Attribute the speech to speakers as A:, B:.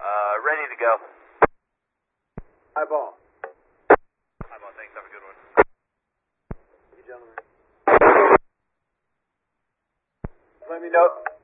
A: Ready to go.
B: Eyeball.
A: Eyeball, thanks. Have a good one.
B: You gentlemen. Let me know.